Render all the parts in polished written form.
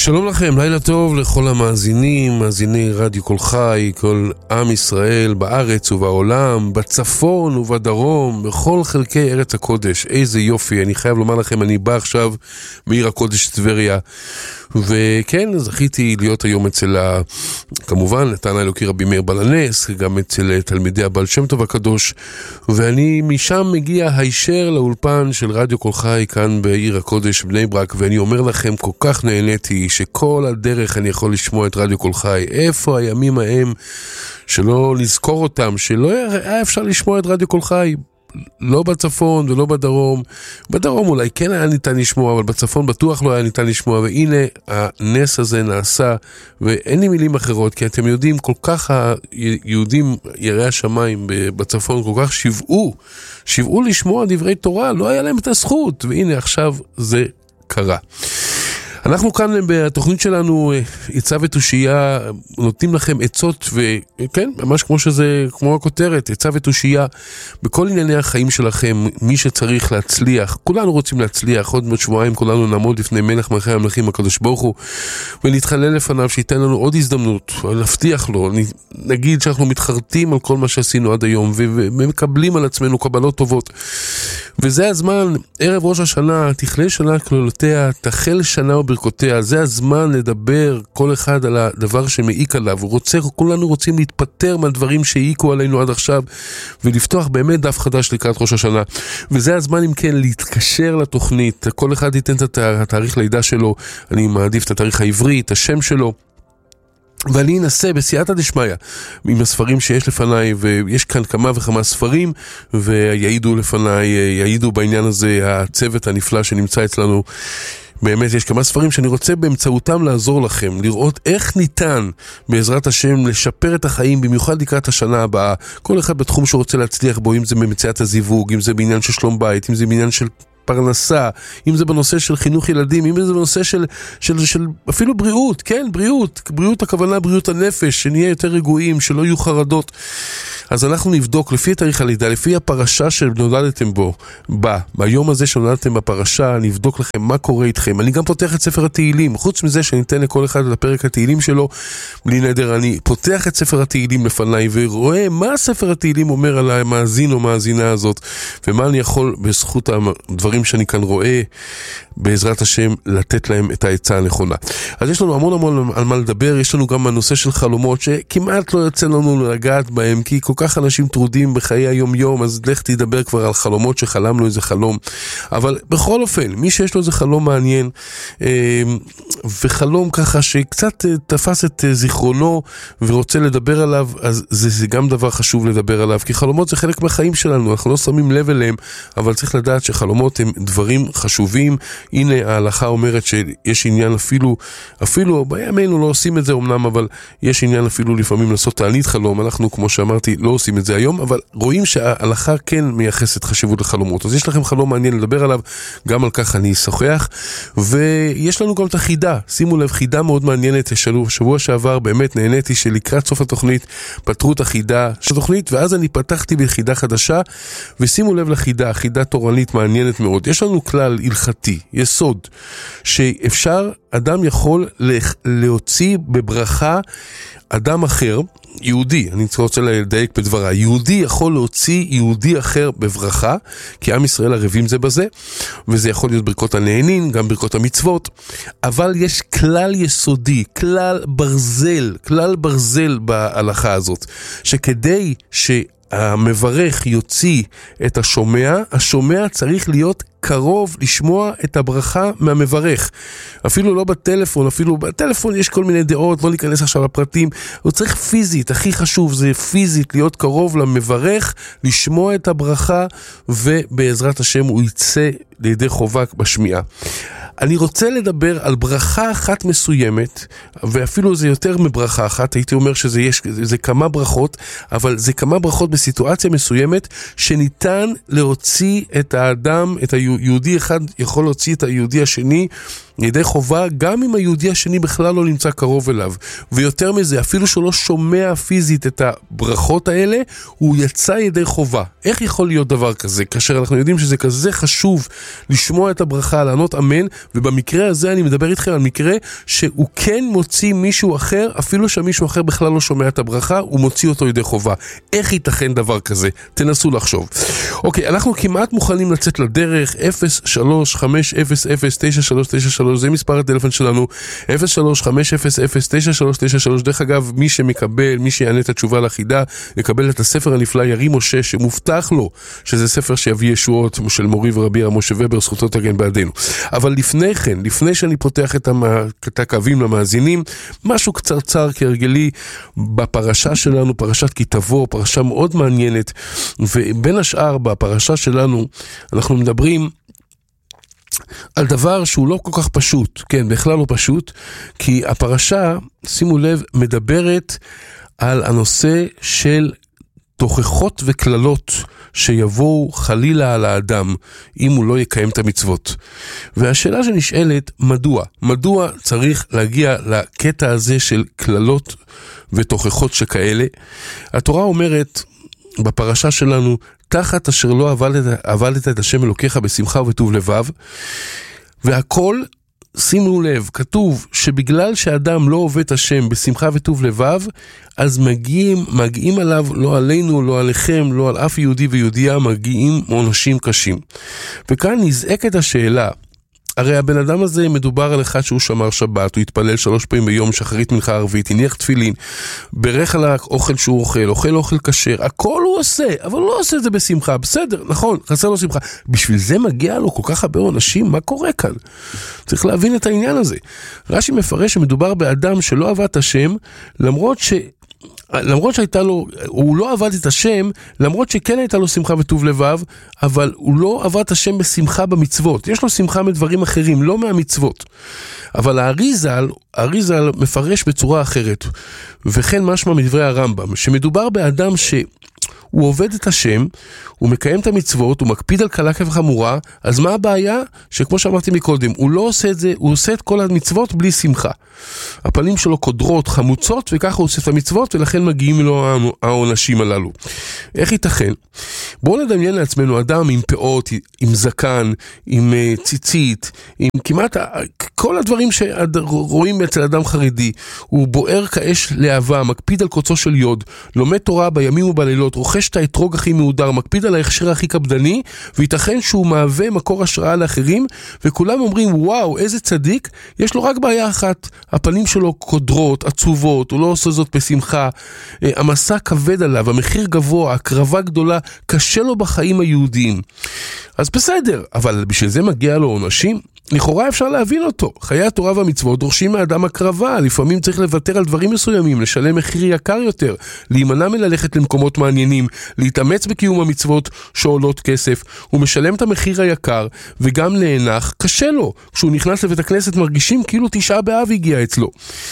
שלום לכם, לילה טוב לכל המאזינים, מאזיני רדיו כל חי, כל עם ישראל בארץ ובעולם, בצפון ובדרום, בכל חלקי ארץ הקודש. איזה יופי, אני חייב לומר לכם, אני בא עכשיו מעיר הקודש טבריה, וכן, זכיתי להיות היום אצל, כמובן, נתן האלוקי רבי מאיר בעל הנס, גם אצל תלמידי הבעל שם טוב הקדוש, ואני משם מגיע הישר לאולפן של רדיו כל חי כאן בעיר הקודש בני ברק, ואני אומר לכם, כל כך נהניתי שכל הדרך אני יכול לשמוע את רדיו כל חי. איפה הימים ההם שלא נזכור אותם, שלא היה אפשר לשמוע את רדיו כל חי? לא בצפון ולא בדרום. בדרום אולי כן היה ניתן לשמוע, אבל בצפון בטוח לא היה ניתן לשמוע, והנה הנס הזה נעשה, ואין לי מילים אחרות, כי אתם יודעים, כל כך היהודים יראי השמיים בצפון כל כך שיוועו לשמוע דברי תורה, לא היה להם את הזכות, והנה עכשיו זה קרה. אנחנו כאן בתוכנית שלנו, עצה ותושייה, נותנים לכם עצות, וכן, ממש כמו שזה, כמו הכותרת, עצה ותושייה, בכל ענייני החיים שלכם, מי שצריך להצליח, כולנו רוצים להצליח, עוד שבועיים כולנו נעמוד לפני מלך מלכי המלכים הקדוש ברוך הוא, ונתחלל לפניו שייתן לנו עוד הזדמנות, נבטיח לו, נגיד שאנחנו מתחרטים על כל מה שעשינו עד היום, ומקבלים על עצמנו קבלות טובות, וזה הזמן, ערב ראש השנה, תכלה שנה כלולותיה, תחל שנה וברכותיה, זה הזמן לדבר כל אחד על הדבר שמעיק עליו, כולנו רוצים להתפטר מהדברים שהעיקו עלינו עד עכשיו, ולפתוח באמת דף חדש לקראת ראש השנה, וזה הזמן אם כן להתקשר לתוכנית, כל אחד ייתן את התאריך לידה שלו, אני מעדיף את התאריך העברי, את השם שלו, ואני אנסה בסייעתא דשמיא עם הספרים שיש לפניי, ויש כאן כמה וכמה ספרים, ויעידו לפניי, יעידו בעניין הזה הצוות הנפלא שנמצא אצלנו. באמת יש כמה ספרים שאני רוצה באמצעותם לעזור לכם, לראות איך ניתן בעזרת השם לשפר את החיים, במיוחד לקראת השנה הבאה, כל אחד בתחום שרוצה להצליח בו, אם זה במציאת הזיווג, אם זה בעניין של שלום בית, אם זה בעניין של פרנסה, אם זה בנושא של חינוך ילדים, אם זה בנושא של אפילו בריאות, כן, בריאות הכוונה, בריאות הנפש, שנהיה יותר רגועים, שלא יהיו חרדות. אז אנחנו נבדוק לפי תאריך הלידה, לפי הפרשה שנולדתם ביום הזה שנולדתם בפרשה, נבדוק לכם מה קורה איתכם. אני גם פותח את ספר התהילים, חוץ מזה שאני אתן לכל אחד לפרק התהילים שלו, בלי נדר, אני פותח את ספר התהילים לפניי, ורואה מה ספר התהילים אומר על המאזין או מאזינה הזאת, ומה אני יכול בזכות הדברים שאני כאן רואה, בעזרת השם, לתת להם את העצה הנכונה. אז יש לנו המון על מה לדבר, יש לנו גם הנושא של חלומות, שכמעט לא יוצא לנו לגעת בהם, כי כל כך אנשים טרודים בחיי היום-יום, אז לך תדבר כבר על חלומות שחלמנו איזה חלום. אבל בכל אופן, מי שיש לו איזה חלום מעניין, וחלום ככה שקצת תפס את זיכרונו, ורוצה לדבר עליו, אז זה גם דבר חשוב לדבר עליו, כי חלומות זה חלק מהחיים שלנו, אנחנו לא שמים לב אליהם, אבל צריך לדעת שחלומות הם דברים חשובים. הנה ההלכה אומרת שיש עניין אפילו בימינו לא עושים את זה אומנם, אבל יש עניין אפילו לפעמים לעשות תענית חלום. אנחנו כמו שאמרתי לא עושים את זה היום, אבל רואים שההלכה כן מייחסת חשיבות לחלומות. אז יש לכם חלום מעניין לדבר עליו, גם על כך אני אשוחח. ויש לנו גם את החידה, שימו לב, חידה מאוד מעניינת. שבוע שעבר באמת נהניתי שלקראת סוף התוכנית פתרו את החידה של התוכנית, ואז אני פתחתי בחידה חדשה, ושימו לב לחידה, חידה תורנית מעניינת מאוד. יש לנו כלל הלכתי, יסוד, שאפשר, אדם יכול להוציא בברכה אדם אחר, יהודי, אני רוצה לדייק בדברה, יהודי יכול להוציא יהודי אחר בברכה, כי עם ישראל ערבים זה בזה, וזה יכול להיות ברכות הנהנין, גם ברכות המצוות, אבל יש כלל יסודי, כלל ברזל בהלכה הזאת, שכדי שהמברך יוציא את השומע צריך להיות קרוב לשמוע את הברכה מהמברך. אפילו לא בטלפון, אפילו בטלפון יש כל מיני דעות, לא להיכנס עכשיו לפרטים, הוא צריך פיזית, הכי חשוב זה פיזית, להיות קרוב למברך, לשמוע את הברכה, ובעזרת השם הוא יצא לידי חובה בשמיעה. אני רוצה לדבר על ברכה אחת מסוימת, ואפילו זה יותר מברכה אחת, הייתי אומר שזה כמה ברכות, אבל זה כמה ברכות בסיטואציה מסוימת, שניתן להוציא את האדם, את היהודי אחד יכול להוציא את היהודי השני, ידי חובה גם אם היהודי השני בכלל לא נמצא קרוב אליו. ויותר מזה, אפילו שהוא לא שומע פיזית את הברכות האלה, הוא יצא ידי חובה. איך יכול להיות דבר כזה? כאשר אנחנו יודעים שזה כזה חשוב לשמוע את הברכה, לענות אמן, ובמקרה הזה אני מדבר איתכם על מקרה שהוא כן מוציא מישהו אחר, אפילו שמישהו אחר בכלל לא שומע את הברכה, הוא מוציא אותו ידי חובה. איך ייתכן דבר כזה? תנסו לחשוב. אוקיי, אנחנו כמעט מוכנים לצאת לדרך. 03-500-9393, זה מספר הטלפון שלנו. 03-500-9393. דרך אגב, מי שמקבל, מי שיענה את התשובה לחידה, יקבל את הספר הנפלא ירי משה, שמובטח לו שזה ספר שיביא ישועות של מורי ורבי משה ובר, זכותו תגן בעדינו. אבל לפני כן, לפני שאני פותח את הקווים למאזינים, משהו קצרצר כהרגלי בפרשה שלנו, פרשת כי תבוא, פרשה מאוד מעניינת, ובין השאר בפרשה שלנו אנחנו מדברים על דבר שהוא לא כל כך פשוט, כן, בכלל לא פשוט, כי הפרשה, שימו לב, מדברת על הנושא של תוכחות וכללות שיבואו חלילה על האדם אם הוא לא יקיים את המצוות. והשאלה שנשאלת, מדוע? מדוע צריך להגיע לקטע הזה של כללות ותוכחות שכאלה? התורה אומרת בפרשה שלנו, תחת אשר לא עבדת את השם אלוקיך בשמחה ובטוב לבב, והכל, שימו לב, כתוב שבגלל שאדם לא עובד את השם בשמחה וטוב לבב, אז מגיעים עליו, לא עלינו, לא עליכם, לא על אף יהודי ויהודייה, מגיעים עונשים קשים. וכאן נזעקת השאלה, הרי הבן אדם הזה מדובר על אחד שהוא שמר שבת, הוא התפלל 3 פעמים ביום, שחרית מנחה ערבית, הניח תפילין, ברך על האוכל שהוא אוכל כשר, הכל הוא עושה, אבל לא עושה את זה בשמחה, בסדר, נכון, חסר לו שמחה. בשביל זה מגיע לו כל כך הרבה עונשים, מה קורה כאן? צריך להבין את העניין הזה. רש"י מפרש שמדובר באדם שלא עבד את השם, למרות שהייתה לו, הוא לא עבד את השם, למרות שכן הייתה לו שמחה וטוב לבב, אבל הוא לא עבד את השם בשמחה במצוות. יש לו שמחה מדברים אחרים, לא מהמצוות. אבל האריזל מפרש בצורה אחרת, וכן משמע מדברי הרמב"ם, שמדובר באדם הוא עובד את השם, הוא מקיים את המצוות, הוא מקפיד על קלה כחמורה, אז מה הבעיה? שכמו שאמרתי מקודם, הוא לא עושה את זה, הוא עושה את כל המצוות בלי שמחה. הפנים שלו קודרות, חמוצות, וככה הוא עושה את המצוות, ולכן מגיעים לו העונשים הללו. איך ייתכן? בואו נדמיין לעצמנו אדם עם פאות, עם זקן, עם ציצית, עם כמעט כל הדברים שרואים אצל אדם חרדי. הוא בוער כאש להבה, מקפיד על קוצו של יוד, לומד תורה בימים ובלילות, רוכש את האתרוג הכי מהודר, מקפיד על ההכשר הכי קפדני, וייתכן שהוא מהווה מקור השראה לאחרים, וכולם אומרים, וואו, איזה צדיק, יש לו רק בעיה אחת, הפנים שלו קודרות, עצובות, הוא לא עושה זאת בשמחה, המסע כבד עליו, המחיר גבוה, הקרבה גדולה, קשה לו בחיים היהודיים. אז בסדר, אבל בשביל זה מגיע לו עונשים? לכאורה אפשר להבין אותו. חיי התורה והמצוות דורשים מאדם הקרבה, לפעמים צריך לוותר על דברים מסוימים, לשלם מחיר יקר יותר, להימנע מללכת למקומות מעניינים, להתאמץ בקיום המצוות שעולות כסף, הוא משלם את המחיר היקר, וגם נאנח, קשה לו. כשהוא נכנס לבית הכנסת מרגישים כאילו 9 באב הגיע אצלו.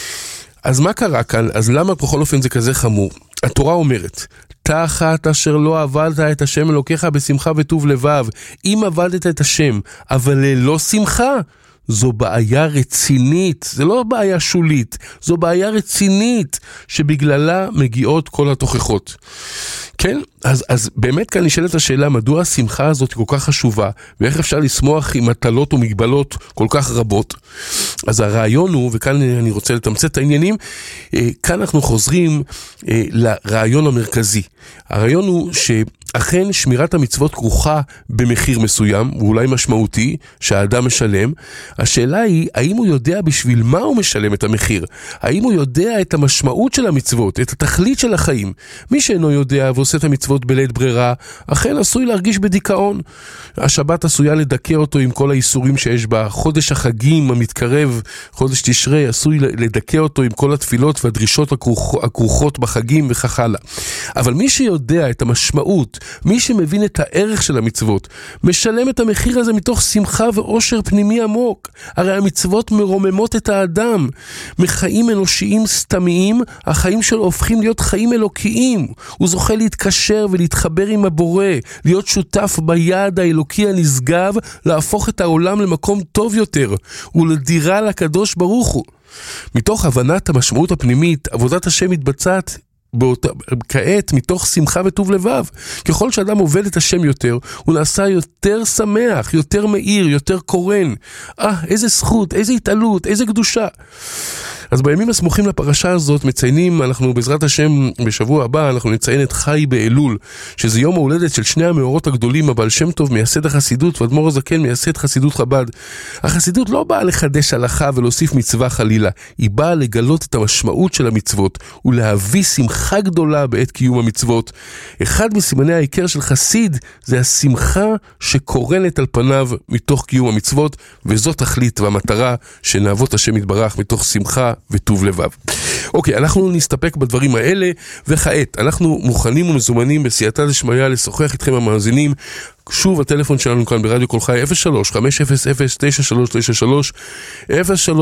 אז מה קרה כאן? אז למה בכל אופן זה כזה חמור? התורה אומרת, תחת אשר לא עבדת את השם אלוקיך בשמחה וטוב לבב. אם עבדת את השם, אבל ללא שמחה, זו בעיה רצינית, זה לא בעיה שולית, זו בעיה רצינית, שבגללה מגיעות כל התוכחות. כן? אז באמת כאן נשאלת השאלה, מדוע השמחה הזאת כל כך חשובה, ואיך אפשר לשמוח עם מטלות ומגבלות כל כך רבות? אז הרעיון הוא, וכאן אני רוצה לתמצת את העניינים, כאן אנחנו חוזרים לרעיון המרכזי. הרעיון הוא שאכן שמירת המצוות כרוכה במחיר מסוים, ואולי משמעותי, שהאדם משלם. השאלה היא, האם הוא יודע בשביל מה הוא משלם את המחיר? האם הוא יודע את המשמעות של המצוות, את התכלית של החיים? מי שאינו יודע ועושה את המצוות בלית ברירה, אכן עשוי להרגיש בדיכאון. השבת עשויה לדכא אותו עם כל האיסורים שיש בה. חודש החגים המתקרב, חודש תשרי, עשוי לדכא אותו עם כל התפילות והדרישות הכרוכות בחגים וכך הלאה. אבל מי שיודע את המשמעות מי שמבין את הערך של המצוות, משלם את המחיר הזה מתוך שמחה ואושר פנימי עמוק. הרי המצוות מרוממות את האדם. מחיים אנושיים סתמיים, החיים שלו הופכים להיות חיים אלוקיים. הוא זוכה להתקשר ולהתחבר עם הבורא, להיות שותף ביעד האלוקי הנשגב, להפוך את העולם למקום טוב יותר, ולדירה לקדוש ברוך הוא. מתוך הבנת המשמעות הפנימית, עבודת השם מתבצעת כעת מתוך שמחה וטוב לבב. ככל שאדם עובד את השם יותר, הוא נעשה יותר שמח, יותר מאיר, יותר קורן. איזה זכות, איזה התעלות, איזה קדושה. אז בימים הסמוכים לפרשה הזאת מציינים, אנחנו בעזרת השם בשבוע הבא, אנחנו נציין את חי באלול, שזה יום ההולדת של שני המאורות הגדולים, הבעל שם טוב מייסד החסידות ואדמו"ר הזקן מייסד חסידות חב"ד. החסידות לא באה לחדש הלכה ולהוסיף מצווה חלילה, היא באה לגלות את המשמעות של המצוות ולהביא שמחה גדולה בעת קיום המצוות. אחד מסימני העיקר של חסיד זה השמחה שקורנת על פניו מתוך קיום המצוות, וזאת תכלית והמטרה שנעבוד השם יתברך מתוך שמחה וטוב לבב. אוקיי, אנחנו נסתפק בדברים האלה, וכעת אנחנו מוכנים ומזומנים בסייעתא דשמיא לשוחח איתכם המאזינים. שוב, הטלפון שלנו כאן ברדיו כל חי 03-500-9393, 03-500-9393,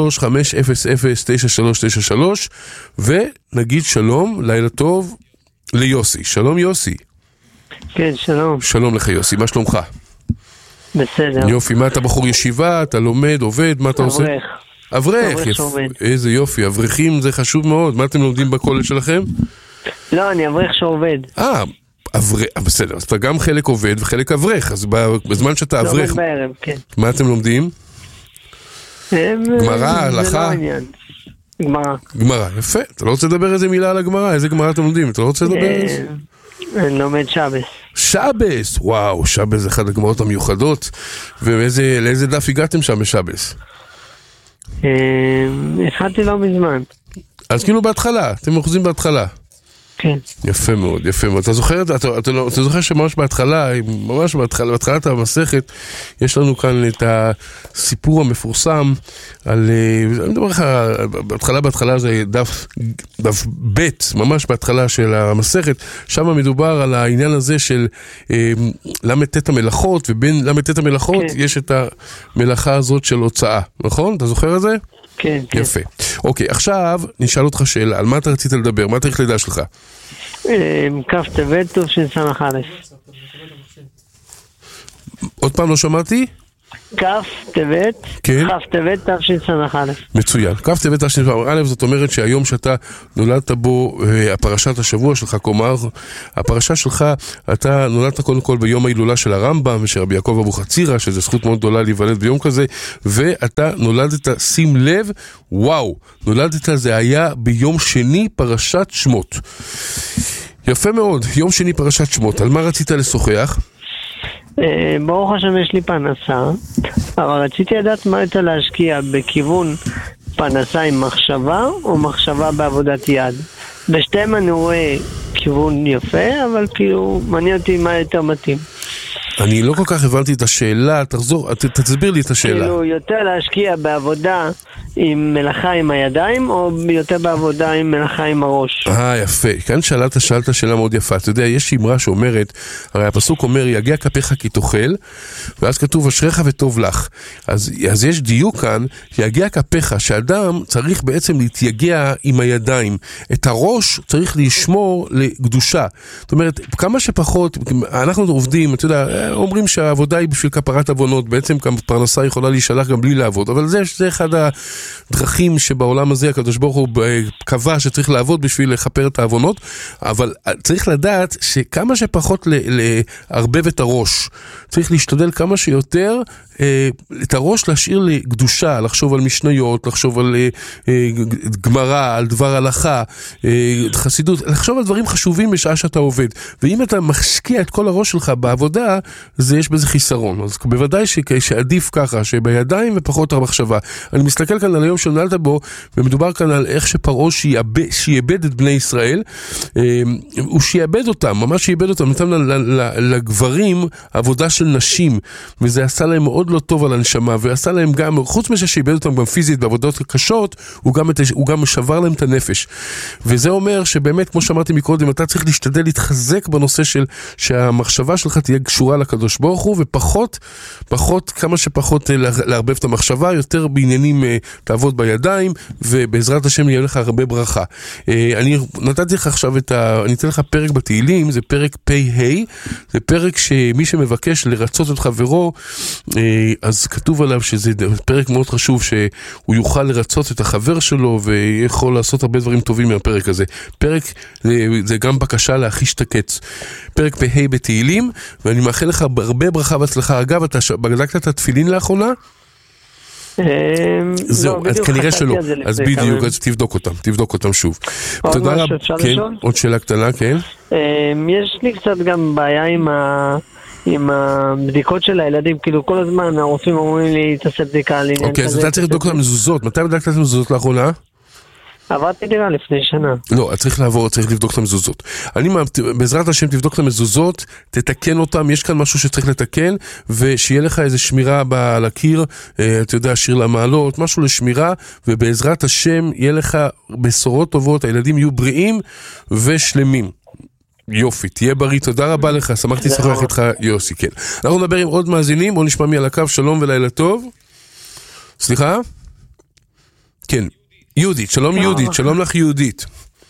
ונגיד שלום, לילה טוב ליוסי. שלום יוסי. כן, שלום. שלום לך יוסי, מה שלומך? בסדר. יופי, מה אתה בחור ישיבה, אתה לומד, עובד, מה אתה עושה? אברך, איזה יופי, אברכים זה חשוב מאוד. מה אתם לומדים בכולל שלכם? לא, אני אברך שעובד. בסדר, אז אתה גם חלק עובד וחלק אברך, אז בזמן שאתה אברך, בערב, כן. מה אתם לומדים? גמרא, הלכה? זה לא עניין. גמרא, יפה. אתה לא רוצה לדבר איזה מילה על הגמרא? איזה גמרא אתם לומדים? אתה לא רוצה לדבר על זה? אני לומד שבס. שבס, וואו, שבס זה אחד הגמרות המיוחדות. ולאיזה דף הגעתם שם בשבס? התחלתי לא מזמן. אז כאילו בהתחלה, אתם אוחזים בהתחלה. כן. יפה מאוד, יפה מאוד. אתה זוכר שממש בהתחלה, ממש בהתחלת המסכת, יש לנו כאן את הסיפור המפורסם על, אני מדבר לך, בהתחלה זה דף ב', ממש בהתחלה של המסכת, שם מדובר על העניין הזה של למתת המלאכות, ובין למתת המלאכות יש את המלאכה הזאת של הוצאה, נכון? אתה זוכר את זה? כן, כן. יפה. אוקיי, עכשיו נשאל אותך שאלה, על מה אתה רצית לדבר? מה התאריך לידה שלך? כף טבת תשס"א. עוד פעם לא שמעתי? כף טבת, כן? כף טבת תשס"א. מצוין. כף טבת תשס"א, זאת אומרת שהיום שאתה נולדת בו, הפרשת השבוע שלך, כלומר, הפרשה שלך, אתה נולדת קודם כל ביום ההילולה של הרמב"ם ושל רבי יעקב אבוחצירא, שזה זכות מאוד גדולה להיוולד ביום כזה, ואתה נולדת, שים לב, וואו, נולדת, זה היה ביום שני פרשת שמות. יפה מאוד, יום שני פרשת שמות. על מה רצית לשוחח? ברוך השם יש לי פנסה, אבל רציתי לדעת מה אתה להשקיע בכיוון פנסה עם מחשבה או מחשבה בעבודת יד. בשתיהם אני רואה כיוון יפה, אבל כאילו מעניין אותי מה יותר מתאים. אני לא כל כך הבנתי את השאלה, תסביר לי את השאלה. כאילו יותר להשקיע בעבודה עם מלאכה עם הידיים, או יותר בעבודה עם מלאכה עם הראש? יפה. כאן שאלת שאלה מאוד יפה. אתה יודע, יש אמרה שאומרת, הרי הפסוק אומר, יגיע כפיך כי תאכל, ואז כתוב, אשריך וטוב לך. אז יש דיוק כאן, יגיע כפיך, שאדם צריך בעצם להתייגע עם הידיים. את הראש צריך לשמור לקדושה. זאת אומרת, כמה שפחות, אנחנו עובדים, אתה יודע, אומרים שהעבודה היא בשביל כפרת עוונות, בעצם פרנסה יכולה להישלח גם בלי לעבוד, אבל זה אחד הדרכים שבעולם הזה הקדוש ברוך הוא קבע שצריך לעבוד בשביל לחפר את העוונות, אבל צריך לדעת שכמה שפחות להרבב את הראש, צריך להשתדל כמה שיותר את הראש להשאיר לקדושה, לחשוב על משניות, לחשוב על גמרא, על דבר הלכה, חסידות, לחשוב על דברים חשובים בשעה שאתה עובד. ואם אתה משקיע את כל הראש שלך בעבודה, יש בזה חיסרון. אז בוודאי שעדיף ככה, שבידיים ופחות המחשבה. אני מסתכל כאן על היום שנולדת בו, ומדובר כאן על איך שפרעה שיאבד את בני ישראל, הוא שיאבד אותם, ממש שיאבד אותם, נתן לגברים עבודה של נשים, וזה עשה להם מאוד לא טוב על הנשמה, ועשה להם גם, חוץ מזה שיאבד אותם גם פיזית בעבודות קשות, הוא גם שבר להם את הנפש. וזה אומר שבאמת, כמו שאמרתי מקודם, אתה צריך להשתדל להתחזק בנושא של שהמחשבה שלך תהיה קשורה לקדוש ברוך הוא, ופחות, כמה שפחות להרבב את המחשבה, יותר בעניינים תעבוד בידיים, ובעזרת השם יהיה לך הרבה ברכה. אני נתתי לך עכשיו אני אתן לך פרק בתהילים, זה פרק פ"ה, זה פרק שמי שמבקש לרצות את חברו, אז כתוב עליו שזה פרק מאוד חשוב, שהוא יוכל לרצות את החבר שלו, ויכול לעשות הרבה דברים טובים מהפרק הזה. פרק זה גם בקשה להחיש את הקץ. פרק פ"ה בתהילים, ואני מאחל לך הרבה ברכה והצלחה. אגב, אתה בדקת את התפילין לאחרונה? זהו, אז כנראה שלא, אז בדיוק, אז תבדוק אותם שוב. תודה רבה. כן, עוד שאלה קטנה, כן? יש לי קצת גם בעיה עם הבדיקות של הילדים, כאילו כל הזמן הרופאים אומרים לי תעשה בדיקה על עניין כזה. אוקיי, אז אתה צריך לבדוק את המזוזות. מתי בדקת את המזוזות לאחרונה? עברתי דירה לפני שנה. לא, צריך לבדוק את המזוזות. בעזרת השם תבדוק את המזוזות, תתקן אותם, יש כאן משהו שצריך לתקן, ושיהיה לך איזה שמירה על הקיר, אתה יודע, שיר למעלות, משהו לשמירה, ובעזרת השם יהיה לך בשורות טובות, הילדים יהיו בריאים ושלמים. יופי, תהיה בריא, תודה רבה לך, שמחתי לשוחח איתך, יוסי, כן. אנחנו נדבר עם עוד מאזינים, בואו נשמע מי על הקו, שלום ולילה טוב. סליחה? כן. יהודית, שלום יהודית, שלום לך יהודית.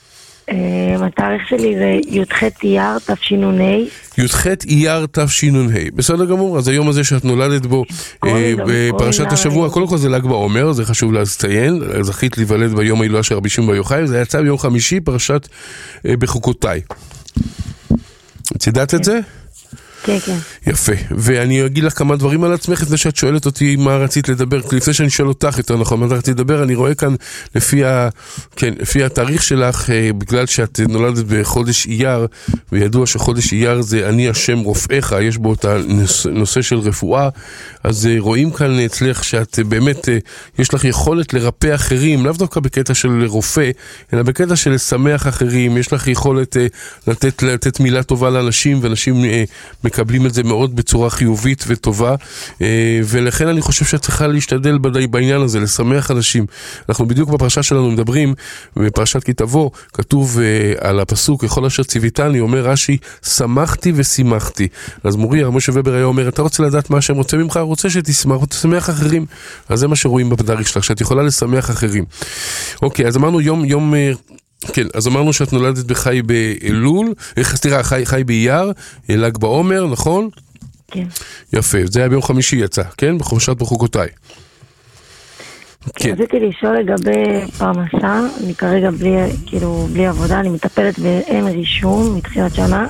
התאריך שלי זה י"ח אייר תשנ"ה. י"ח אייר תשנ"ה, בסדר גמור, אז היום הזה שאת נולדת בו בפרשת השבוע, קודם כל זה ל"ג בעומר, זה חשוב לציין, זכית להיוולד ביום ההילולה של רבי שמעון בר יוחאי, זה יצא ביום חמישי, פרשת בחוקותיי. את ידעת את זה? כן, כן. יפה, ואני אגיד לך כמה דברים על עצמך לפני שאת שואלת אותי מה רצית לדבר, לפני שאני שואל אותך יותר נכון, מה רצית לדבר, אני רואה כאן לפי התאריך שלך, בגלל שאת נולדת בחודש אייר, וידוע שחודש אייר זה אני השם רופאיך, יש בו את הנושא של רפואה, אז רואים כאן אצלך שאת באמת, יש לך יכולת לרפא אחרים, לאו דווקא בקטע של רופא, אלא בקטע של לשמח אחרים, יש לך יכולת לתת מילה טובה לאנשים, ואנשים מקבלים את זה מאוד בצורה חיובית וטובה, ולכן אני חושב שאת צריכה להשתדל בעניין הזה, לשמח אנשים. אנחנו בדיוק בפרשה שלנו מדברים, בפרשת כי תבוא, כתוב על הפסוק, ככל אשר ציוויתני, אומר רש"י, שמחתי ושימחתי. אז מורי, משה ובר היה אומר, אתה רוצה לדעת מה השם רוצה ממך? רוצה שתשמח ותשמח אחרים. אז זה מה שרואים בתאריך שלך, שאת יכולה לשמח אחרים. אוקיי, אז אמרנו יום כן, אז אמרנו שאת נולדת בחי באלול, חי באייר, ל"ג בעומר, נכון? כן. יפה, זה היה ביום חמישי יצא, כן? בחופשת בחוקותיי. כן. רציתי לשאול לגבי פרנסה, אני כרגע בלי עבודה, אני מטפלת ואין רישום מתחילת שנה.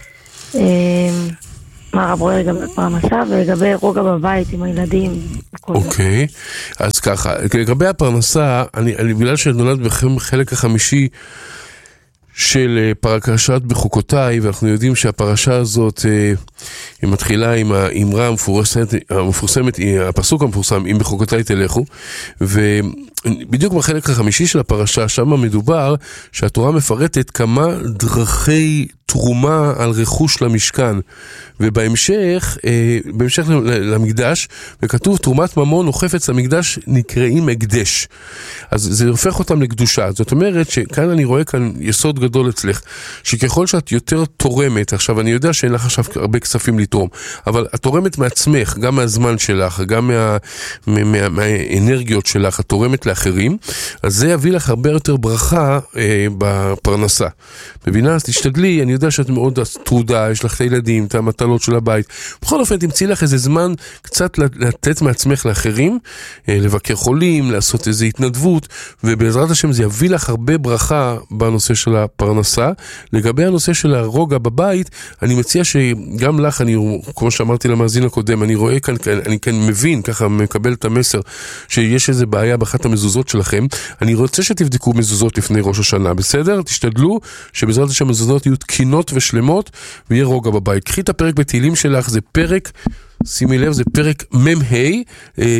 מה הרב רואה לגבי פרנסה ולגבי רוגע בבית עם הילדים. אוקיי, אז ככה, לגבי הפרנסה, אני בגלל שנולד בחלק החמישי של פרשת בחוקותיי, ואנחנו יודעים שהפרשה הזאת היא מתחילה עם האמרה המפורסמת, הפסוק המפורסם, אם בחוקותיי תלכו, ובדיוק בחלק החמישי של הפרשה, שם מדובר שהתורה מפרטת כמה דרכי תרומה על רכוש למשכן, ובהמשך למקדש, וכתוב תרומת ממון או חפץ למקדש נקראים הקדש. אז זה הופך אותם לקדושה. זאת אומרת שכאן אני רואה כאן יסוד גדול אצלך, שככל שאת יותר תורמת, עכשיו אני יודע שאין לך עכשיו הרבה כספים לתרום, אבל את תורמת מעצמך, גם מהזמן שלך, גם מהאנרגיות שלך, את תורמת לאחרים, אז זה יביא לך הרבה יותר ברכה בפרנסה. מבינה? אז תשתדלי, אני יודע שאת מאוד טרודה, יש לך את הילדים, את המטלות של הבית. בכל אופן, תמציא לך איזה זמן קצת לתת מעצמך לאחרים, לבקר חולים, לעשות איזו התנדבות, ובעזרת השם זה יביא לך הרבה ברכה בנושא של הפרנסה. לגבי הנושא של הרוגע בבית, אני מציע שגם לך, כמו שאמרתי למאזין הקודם, אני רואה כאן, אני כאן מבין, ככה מקבל את המסר, שיש איזו בעיה באחת המזוזות שלכם. אני רוצה שתבדקו מזוזות לפני ראש השנה, בסדר? תשתדלו שבעזרת השם המזוזות יהיו תקינות ושלמות, ויהיה רוגע בבית. קחי את הפרק בתהילים שלך, זה פרק, שימי לב, זה פרק מ"ה,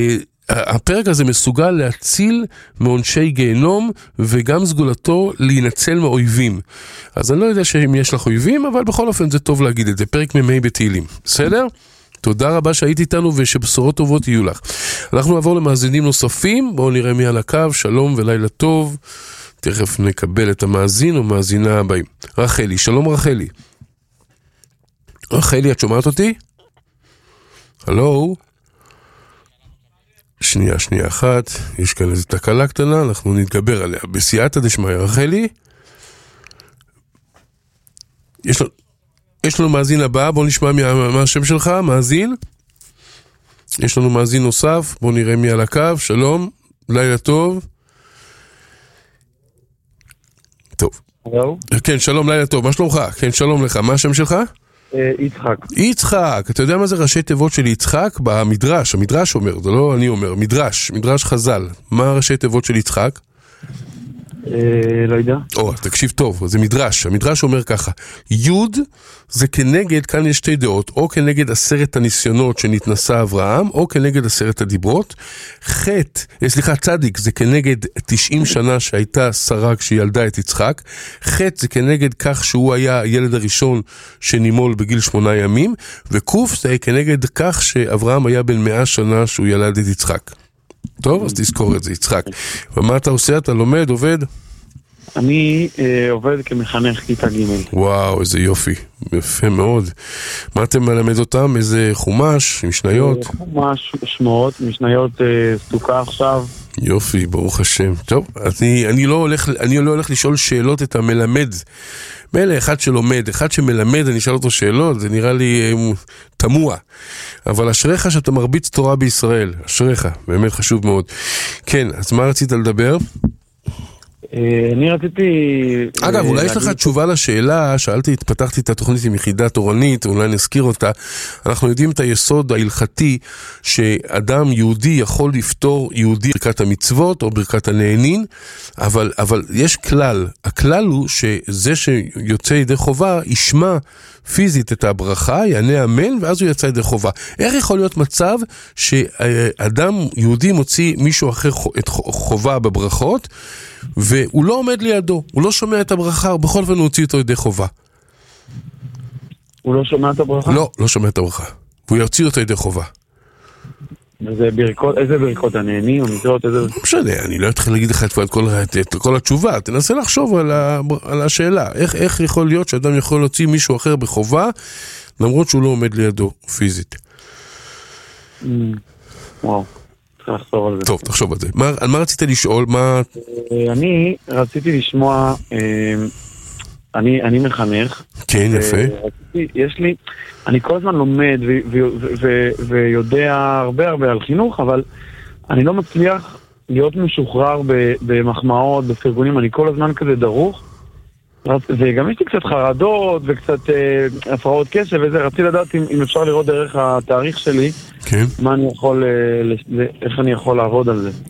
הפרק הזה מסוגל להציל מעונשי גיהנום, וגם סגולתו להינצל מאויבים. אז אני לא יודע שאם יש לך אויבים, אבל בכל אופן זה טוב להגיד את זה. פרק ממי בתהילים. בסדר? תודה רבה שהיית איתנו ושבשורות טובות יהיו לך. אנחנו נעבור למאזינים נוספים. בואו נראה מי על הקו. שלום ולילה טוב. תכף נקבל את המאזין או מאזינה הבאים. רחלי, שלום רחלי. רחלי, את שומעת אותי? הלו? שנייה אחת, יש כאן איזו תקלה קטנה, אנחנו נתגבר עליה. בסייעתא דשמיא, רחלי? יש לנו מאזין הבא, בוא נשמע מה השם שלך, מאזין? יש לנו מאזין נוסף, בוא נראה מי על הקו, שלום, לילה טוב. טוב. הלו? כן, שלום, לילה טוב, מה שלומך? כן, שלום לך, מה השם שלך? יצחק. יצחק, אתה יודע מה זה ראשי תיבות של יצחק? במדרש, המדרש אומר, זה לא אני אומר, מדרש חז"ל. מה ראשי תיבות של יצחק? לא יודע. תקשיב טוב, זה מדרש. המדרש אומר ככה, יוד זה כנגד, כאן יש שתי דעות, או כנגד 10 הניסיונות שנתנסה אברהם, או כנגד 10 הדיברות. צדיק זה כנגד 90 שנה שהייתה שרה כשהיא ילדה את יצחק. חטא זה כנגד כך שהוא היה הילד הראשון שנימול בגיל 8 ימים. וקוף זה כנגד כך שאברהם היה בן 100 שנה שהוא ילד את יצחק. טוב, אז תזכור את זה, יצחק. ומה אתה עושה? אתה לומד, עובד? אני עובד כמחנך כיתה ג'. וואו, איזה יופי. יפה מאוד. מה אתם מלמד אותם? איזה חומש, משניות? חומש, שמות, משניות סוכה עכשיו. יופי, ברוך השם. טוב, אני לא הולך לשאול שאלות את המלמד. מילא אחד שלומד, אחד שמלמד, אני אשאל אותו שאלות, זה נראה לי תמוה. אבל אשריך שאתה מרביץ תורה בישראל. אשריך, באמת חשוב מאוד. כן, אז מה רצית לדבר? אני רציתי... אגב, אולי יש לך תשובה לשאלה, פתחתי את התוכנית עם יחידה תורנית, אולי נזכיר אותה. אנחנו יודעים את היסוד ההלכתי, שאדם יהודי יכול לפתור יהודי ברכת המצוות או ברכת הנהנין, אבל יש כלל. הכלל הוא שזה שיוצא ידי חובה, ישמע פיזית את הברכה, יענה אמן, ואז הוא יצא ידי חובה. איך יכול להיות מצב שאדם יהודי מוציא מישהו אחר את חובה בברכות, והוא לא עומד לידו, הוא לא שומע את הברכה, ובכל אופן הוא הוציא אותו ידי חובה. הוא לא שומע את הברכה? לא שומע את הברכה. והוא יוציא אותו ידי חובה. איזה ברכות הנהנים, המצוות, איזה... משנה, אני לא אתחיל להגיד לך את כל התשובה, תנסה לחשוב על השאלה. איך יכול להיות שאדם יכול להוציא מישהו אחר בחובה, למרות שהוא לא עומד לידו פיזית? וואו. לחזור על זה. טוב, תחשוב על זה. על מה רצית לשאול? אני רציתי לשמוע, אני מחנך. כן, יפה. אני כל הזמן לומד ויודע הרבה על חינוך, אבל אני לא מצליח להיות משוחרר במחמאות, בפרגונים, אני כל הזמן כזה דרוך, וגם יש לי קצת חרדות וקצת הפרעות קשב וזה, רציתי לדעת אם אפשר לראות דרך התאריך שלי, כן. מה אני יכול, איך אני יכול לעבוד על זה.